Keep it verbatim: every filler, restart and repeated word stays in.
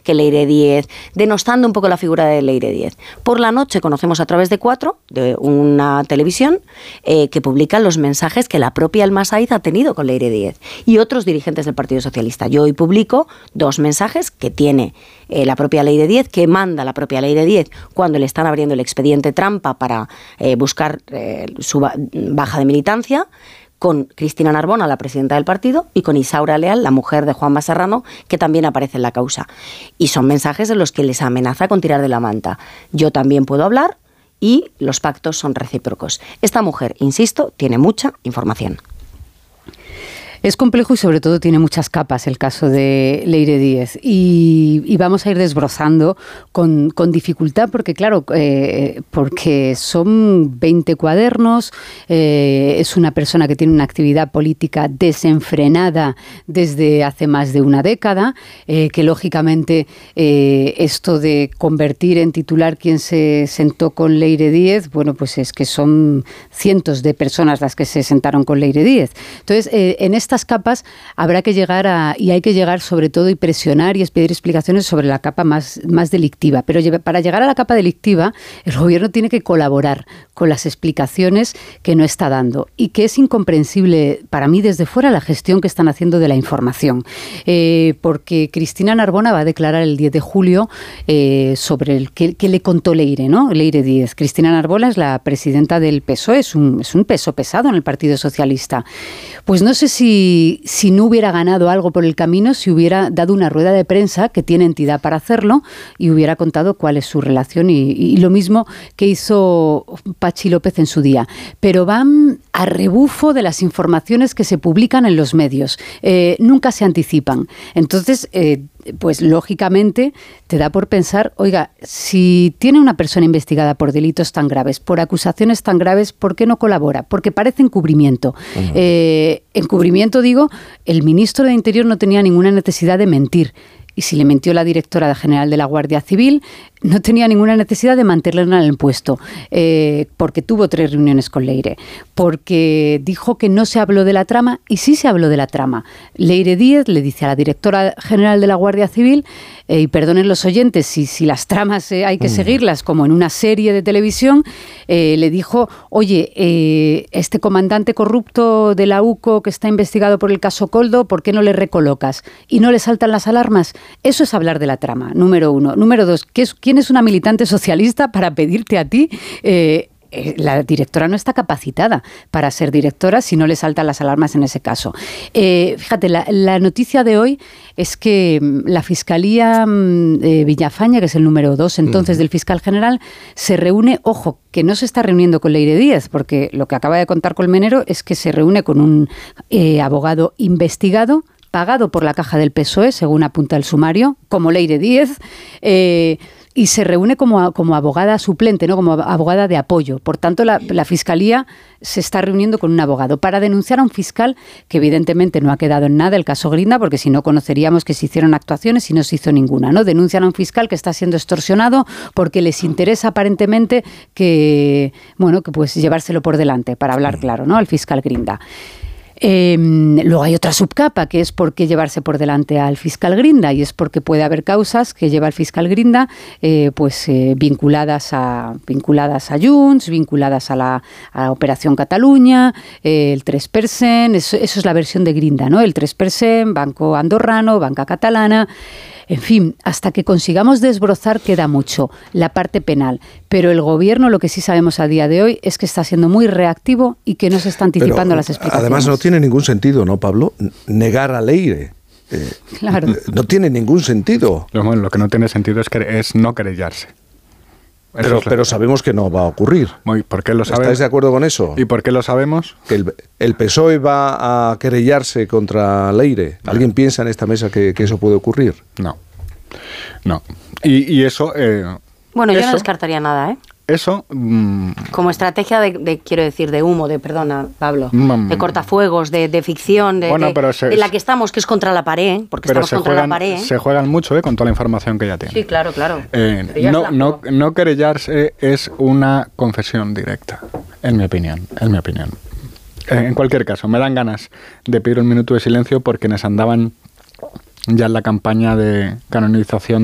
que Leire Díez, denostando un poco la figura de Leire Díez. Por la noche conocemos a través de Cuatro, de una televisión, eh, que publica los mensajes que la propia Alma Saíz ha tenido con Leire Díez y otros dirigentes del Partido Socialista. Yo hoy publico dos mensajes que tiene eh, la propia Leire Díez, que manda la propia Leire Díez cuando le están abriendo el expediente trampa para eh, buscar eh, su baja de militancia, con Cristina Narbona, la presidenta del partido, y con Isaura Leal, la mujer de Juanma Serrano, que también aparece en la causa. Y son mensajes en los que les amenaza con tirar de la manta. Yo también puedo hablar y los pactos son recíprocos. Esta mujer, insisto, tiene mucha información. Es complejo y sobre todo tiene muchas capas el caso de Leire Díez y, y vamos a ir desbrozando con, con dificultad porque claro, eh, porque son veinte cuadernos, eh, es una persona que tiene una actividad política desenfrenada desde hace más de una década, eh, que lógicamente eh, esto de convertir en titular quien se sentó con Leire Díez, bueno, pues es que son cientos de personas las que se sentaron con Leire Díez. Entonces, eh, en esta capas habrá que llegar a, y hay que llegar sobre todo y presionar y pedir explicaciones sobre la capa más, más delictiva. Pero para llegar a la capa delictiva, el gobierno tiene que colaborar con las explicaciones que no está dando y que es incomprensible para mí desde fuera la gestión que están haciendo de la información. Eh, porque Cristina Narbona va a declarar el diez de julio eh, sobre el que, que le contó Leire, ¿no? Leire Díez. Cristina Narbona es la presidenta del P S O E, es un, es un peso pesado en el Partido Socialista. Pues no sé si, si no hubiera ganado algo por el camino, si hubiera dado una rueda de prensa, que tiene entidad para hacerlo, y hubiera contado cuál es su relación y, y lo mismo que hizo Pachi López en su día. Pero van a rebufo de las informaciones que se publican en los medios. Eh, nunca se anticipan. Entonces, eh, pues lógicamente te da por pensar, oiga, si tiene una persona investigada por delitos tan graves, por acusaciones tan graves, ¿por qué no colabora? Porque parece encubrimiento. Uh-huh. Eh, encubrimiento, digo, el ministro de Interior no tenía ninguna necesidad de mentir. Y si le mintió la directora general de la Guardia Civil, no tenía ninguna necesidad de mantenerla en el puesto, eh, porque tuvo tres reuniones con Leire, porque dijo que no se habló de la trama, y sí se habló de la trama. Leire Díez le dice a la directora general de la Guardia Civil, eh, y perdonen los oyentes, si, si las tramas eh, hay que seguirlas, como en una serie de televisión, eh, le dijo, oye, eh, este comandante corrupto de la U C O que está investigado por el caso Koldo, ¿por qué no le recolocas? Y no le saltan las alarmas. Eso es hablar de la trama, número uno. Número dos, ¿qué es, ¿quién es una militante socialista para pedirte a ti? Eh, eh, la directora no está capacitada para ser directora si no le saltan las alarmas en ese caso. Eh, fíjate, la, la noticia de hoy es que la Fiscalía eh, Villafaña, que es el número dos entonces uh-huh. del fiscal general, se reúne, ojo, que no se está reuniendo con Leire Díez, porque lo que acaba de contar Colmenero es que se reúne con un eh, abogado investigado, pagado por la caja del P S O E, según apunta el sumario, como Leire Díez, eh, y se reúne como, como abogada suplente, ¿no? Como abogada de apoyo. Por tanto, la, la Fiscalía se está reuniendo con un abogado para denunciar a un fiscal que evidentemente no ha quedado en nada el caso Grinda, porque si no conoceríamos que se hicieron actuaciones y no se hizo ninguna, ¿no? Denuncian a un fiscal que está siendo extorsionado porque les interesa aparentemente que, bueno, que pues llevárselo por delante, para hablar claro, ¿no? Al fiscal Grinda. Eh, luego hay otra subcapa, que es por qué llevarse por delante al fiscal Grinda, y es porque puede haber causas que lleva el fiscal Grinda eh, pues eh, vinculadas a vinculadas a Junts, vinculadas a la, a la Operación Cataluña, eh, el tres per cent, eso, eso es la versión de Grinda, ¿no? El tres per cent, Banco Andorrano, Banca Catalana. En fin, hasta que consigamos desbrozar queda mucho, la parte penal. Pero el gobierno, lo que sí sabemos a día de hoy, es que está siendo muy reactivo y que no se está anticipando Pero, las explicaciones. Además, no tiene ningún sentido, ¿no, Pablo? Negar a Leire. Eh, claro. No tiene ningún sentido. Lo, bueno, lo que no tiene sentido es, que, es no querellarse. Pero, pero sabemos que no va a ocurrir. Muy, ¿por qué lo sabemos? ¿Estáis de acuerdo con eso? ¿Y por qué lo sabemos? Que el, el P S O E va a querellarse contra Leire. ¿Alguien no. piensa en esta mesa que, que eso puede ocurrir? No. No. Y, y eso... Eh, bueno, yo eso, no descartaría nada, ¿eh? Eso... Mmm, Como estrategia de, de, quiero decir, de humo, de, perdona, Pablo, mm, de cortafuegos, de, de ficción, de, bueno, de, se, de la que estamos, que es contra la pared, porque pero estamos se contra juegan, la pared. Se juegan mucho, ¿eh? Con toda la información que ya tienen. Sí, claro, claro. Eh, no, no, no querellarse es una confesión directa, en mi opinión, en mi opinión. Eh, en cualquier caso, me dan ganas de pedir un minuto de silencio por quienes andaban ya en la campaña de canonización